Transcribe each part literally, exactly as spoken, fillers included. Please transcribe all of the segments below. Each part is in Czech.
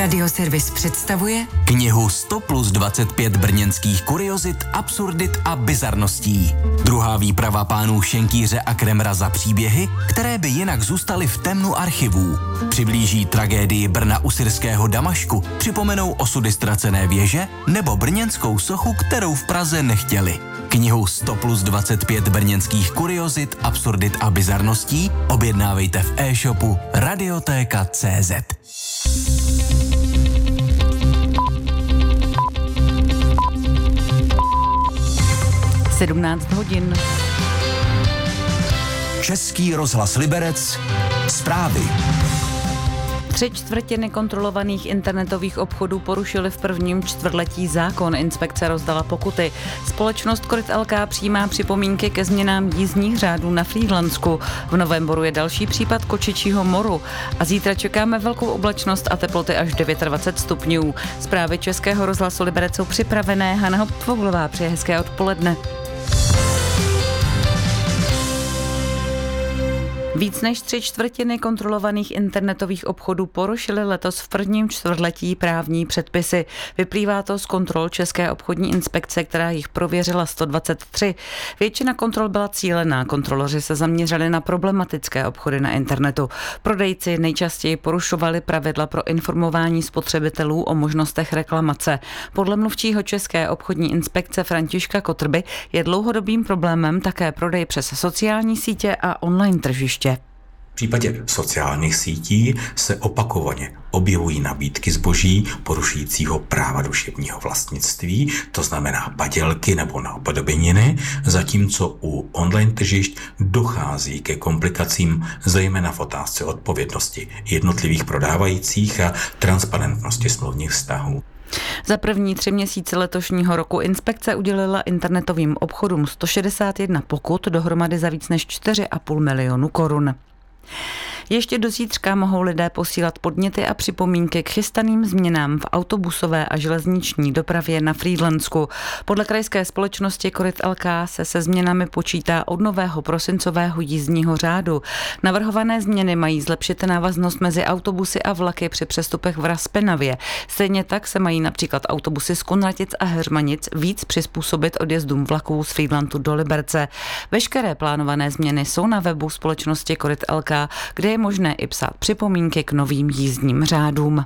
Radioservis představuje knihu sto plus dvacet pět brněnských kuriozit, absurdit a bizarností. Druhá výprava pánů Šenkýře a Kremra za příběhy, které by jinak zůstaly v temnu archivů. Přiblíží tragédii Brna u syrského Damašku, připomenou osudy ztracené věže nebo brněnskou sochu, kterou v Praze nechtěli. Knihu sto plus dvacet pět brněnských kuriozit, absurdit a bizarností objednávejte v e-shopu radiotéka tečka cé zet. sedmnáct hodin. Český rozhlas Liberec. Zprávy. Tři čtvrtiny kontrolovaných internetových obchodů porušily v prvním čtvrtletí zákon. Inspekce rozdala pokuty. Společnost Koryt el ká přijímá připomínky ke změnám jízdních řádů na Frýdlansku. V Novém Boru je další případ kočičího moru. A zítra čekáme velkou oblačnost a teploty až dvacet devět stupňů. Zprávy Českého rozhlasu Liberec jsou připravené. Hana Hopfoglová přeje hezké odpoledne. Víc než tři čtvrtiny kontrolovaných internetových obchodů porušily letos v prvním čtvrtletí právní předpisy. Vyplývá to z kontrol České obchodní inspekce, která jich prověřila sto dvacet tři. Většina kontrol byla cílená. Kontroloři se zaměřili na problematické obchody na internetu. Prodejci nejčastěji porušovali pravidla pro informování spotřebitelů o možnostech reklamace. Podle mluvčího České obchodní inspekce Františka Kotrby je dlouhodobým problémem také prodej přes sociální sítě a online tržiště. V případě sociálních sítí se opakovaně objevují nabídky zboží porušujícího práva duševního vlastnictví, to znamená padělky nebo napodobeniny, zatímco u online tržišť dochází ke komplikacím, zejména v otázce odpovědnosti jednotlivých prodávajících a transparentnosti smluvních vztahů. Za první tři měsíce letošního roku inspekce udělila internetovým obchodům sto šedesát jedna pokut, dohromady za víc než čtyři a půl milionu korun. Ještě do zítřka mohou lidé posílat podněty a připomínky k chystaným změnám v autobusové a železniční dopravě na Frýdlansku. Podle krajské společnosti Koryt el ká se se změnami počítá od nového prosincového jízdního řádu. Navrhované změny mají zlepšit návaznost mezi autobusy a vlaky při přestupech v Raspenavě. Stejně tak se mají například autobusy z Kunratic a Heřmanic víc přizpůsobit odjezdům vlaků z Frýdlantu do Liberce. Veškeré plánované změny jsou na webu společnosti Koryt el ká, kde je možné i psát připomínky k novým jízdním řádům.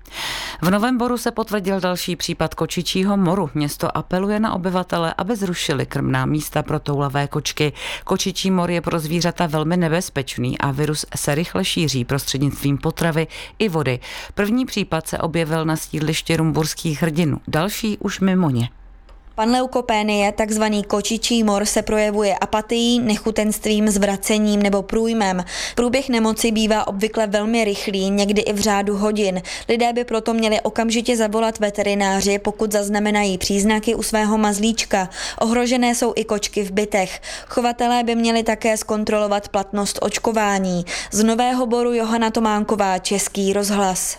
V Novém Boru se potvrdil další případ kočičího moru. Město apeluje na obyvatele, aby zrušili krmná místa pro toulavé kočky. Kočičí mor je pro zvířata velmi nebezpečný a virus se rychle šíří prostřednictvím potravy i vody. První případ se objevil na sídlišti rumburských hrdinů, další už mimo ně. Panleukopénie, takzvaný kočičí mor, se projevuje apatií, nechutenstvím, zvracením nebo průjmem. Průběh nemoci bývá obvykle velmi rychlý, někdy i v řádu hodin. Lidé by proto měli okamžitě zavolat veterináři, pokud zaznamenají příznaky u svého mazlíčka. Ohrožené jsou i kočky v bytech. Chovatelé by měli také zkontrolovat platnost očkování. Z Nového Boru Johana Tománková, Český rozhlas.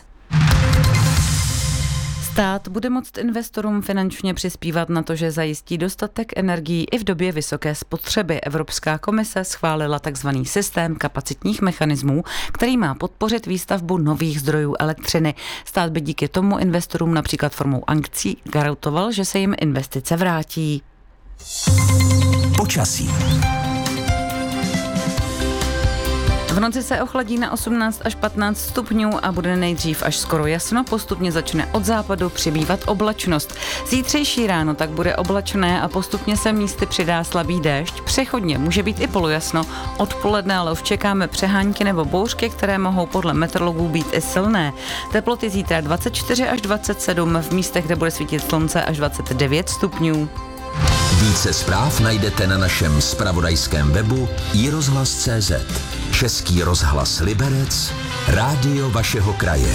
Stát bude moct investorům finančně přispívat na to, že zajistí dostatek energií i v době vysoké spotřeby. Evropská komise schválila tzv. Systém kapacitních mechanismů, který má podpořit výstavbu nových zdrojů elektřiny. Stát by díky tomu investorům například formou akcí garantoval, že se jim investice vrátí. Počasí. V noci se ochladí na osmnáct až patnáct stupňů a bude nejdřív až skoro jasno, postupně začne od západu přibývat oblačnost. Zítřejší ráno tak bude oblačné a postupně se místy přidá slabý déšť. Přechodně může být i polojasno, odpoledne ale už čekáme přehánky nebo bouřky, které mohou podle meteorologů být i silné. Teploty zítra dvacet čtyři až dvacet sedm, v místech, kde bude svítit slunce, až dvacet devět stupňů. Více zpráv najdete na našem zpravodajském webu i rozhlas tečka cé zet. Český rozhlas Liberec, rádio vašeho kraje.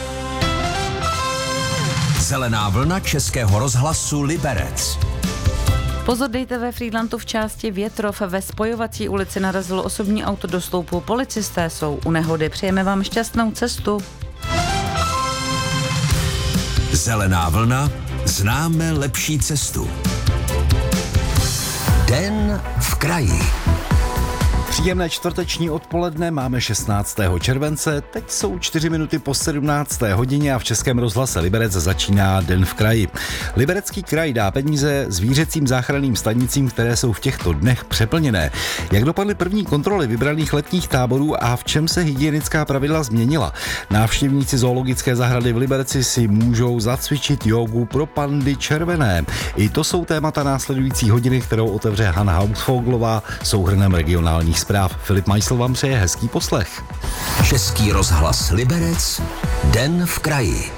Zelená vlna Českého rozhlasu Liberec. Pozor, dejte ve Frýdlantu v části Větrov. Ve spojovací ulici narazilo osobní auto do sloupu. Policisté jsou u nehody. Přejeme vám šťastnou cestu. Zelená vlna, známe lepší cestu. Den v kraji. Příjemné čtvrteční odpoledne, máme šestnáctého července, teď jsou čtyři minuty po sedmnácté hodině a v Českém rozhlase Liberec začíná Den v kraji. Liberecký kraj dá peníze zvířecím záchranným stanicím, které jsou v těchto dnech přeplněné. Jak dopadly první kontroly vybraných letních táborů a v čem se hygienická pravidla změnila? Návštěvníci zoologické zahrady v Liberci si můžou zacvičit jógu pro pandy červené. I to jsou témata následující hodiny, kterou otevře Hana Hausvoglová souhrnem regionálních zpráv. Filip Majsl vám přeje hezký poslech. Český rozhlas Liberec, Den v kraji.